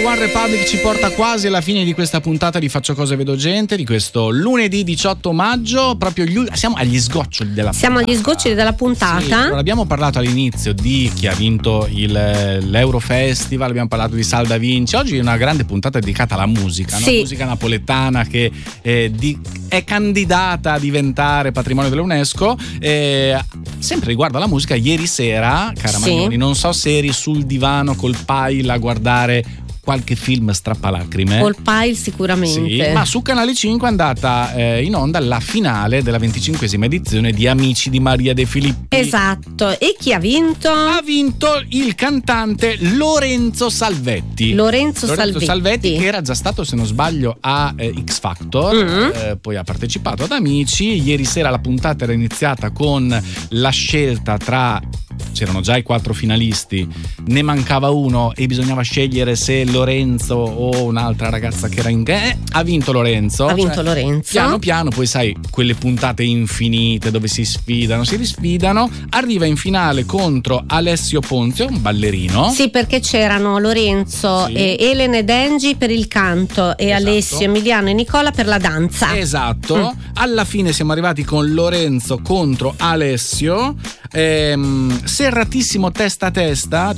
One Republic ci porta quasi alla fine di questa puntata di Faccio Cose Vedo Gente, di questo lunedì 18 maggio, siamo agli sgoccioli della puntata. Siamo agli sgoccioli della puntata. Sì, allora, abbiamo parlato all'inizio di chi ha vinto l'Eurofestival, abbiamo parlato di Salda Vinci. Oggi è una grande puntata dedicata alla musica, sì. No? Musica napoletana che è candidata a diventare patrimonio dell'UNESCO. Sempre riguardo alla musica, ieri sera, cara Magnoni, sì. non so se eri sul divano col pile a guardare qualche film strappalacrime. Col pile sicuramente. Sì, ma su Canale 5 è andata in onda la finale della 25esima edizione di Amici di Maria De Filippi. Esatto. E chi ha vinto? Ha vinto il cantante Lorenzo Salvetti. Lorenzo Salvetti, che era già stato, se non sbaglio, a X Factor, poi ha partecipato ad Amici. Ieri sera la puntata era iniziata con la scelta c'erano già i 4 finalisti, ne mancava uno e bisognava scegliere se Lorenzo o un'altra ragazza che era ha vinto Lorenzo. Lorenzo. Piano piano, poi sai, quelle puntate infinite dove si risfidano, arriva in finale contro Alessio Ponzio, un ballerino. Sì, perché c'erano Lorenzo e Elena ed Angie per il canto e esatto. Alessio, Emiliano e Nicola per la danza. Esatto. Alla fine siamo arrivati con Lorenzo contro Alessio. Serratissimo testa a testa,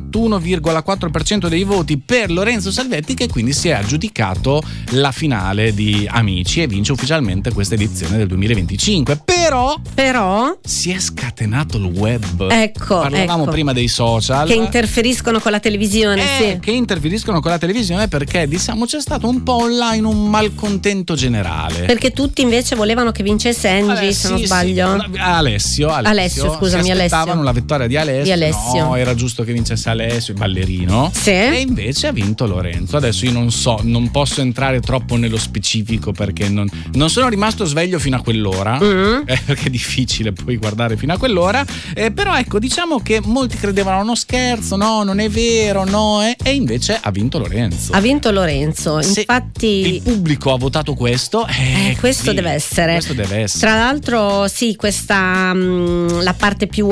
51,4% dei voti per Lorenzo Salvetti, che quindi si è aggiudicato la finale di Amici e vince ufficialmente questa edizione del 2025. Però si è scatenato il web. Parlavamo prima dei social che interferiscono con la televisione. Sì. Che interferiscono con la televisione perché, diciamo, c'è stato un po' online un malcontento generale. Perché tutti invece volevano che vincesse Angie, se non sbaglio. Sì. Alessio, scusami, si aspettavano la vittoria di Alessio. No, era giusto che vincesse Alessio, il ballerino. Sì. E invece ha vinto Lorenzo. Adesso io non posso entrare troppo nello specifico perché non sono rimasto sveglio fino a quell'ora, perché è difficile poi guardare fino a quell'ora. Però ecco, diciamo che molti credevano uno scherzo, no, non è vero, no, e invece ha vinto Lorenzo. Infatti il pubblico ha votato questo. Questo deve essere. Tra l'altro, sì, questa la parte più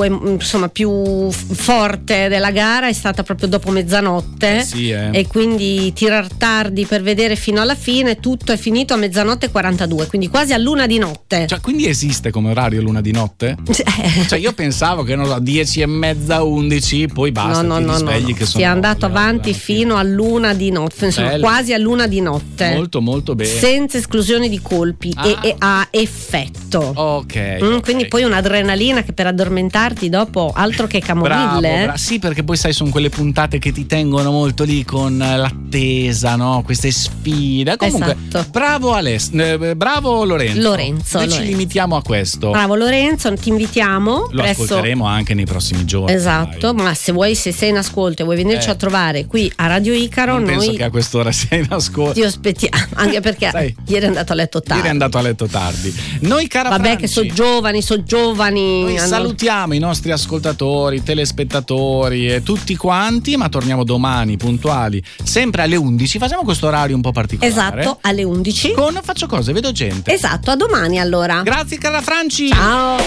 forte della gara è stata proprio dopo mezzanotte. E quindi tirar tardi per vedere fino alla fine. Tutto è finito a 00:42, quindi quasi a luna di notte. Cioè, quindi esiste come orario luna di notte? Cioè, io pensavo che 10:30, 11, poi basta, ti svegli che sono. Si è andato avanti fino a luna di notte, insomma, quasi a luna di notte. Molto molto bene. Senza esclusione di colpi e a effetto. Ok. Quindi poi un'adrenalina che per addormentarti dopo altro che camomille. Bravo. Sì, perché poi sai, sono quelle puntate che ti tengono molto lì con l'attesa, no? Queste sfide. Comunque, esatto. Bravo Lorenzo. Noi ci limitiamo a questo. Bravo Lorenzo, ti invitiamo. Lo ascolteremo anche nei prossimi giorni. Esatto, ma se sei in ascolto e vuoi venirci a trovare qui a Radio Icaro, non penso che a qu'ora sei in ascolto. Ti aspettiamo, anche perché ieri è andato a letto tardi. Noi, cara Vabbè, Franci, che sono giovani. Noi salutiamo i nostri ascoltatori, telespettatori e tutti quanti, ma torniamo domani puntuali, sempre alle 11. Facciamo questo orario un po' particolare. Esatto, alle 11. Con Faccio Cose Vedo Gente. Esatto, a domani allora. Grazie, cara Franci. Ciao.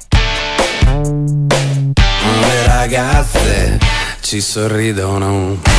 Le ragazze ci sorridono.